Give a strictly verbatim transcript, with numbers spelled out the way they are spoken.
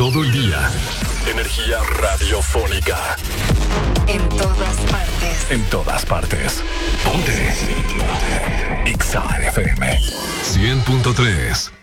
todo el día. Energía radiofónica. En todas partes. En todas partes. Ponte. Ponte. X A F M cien punto tres.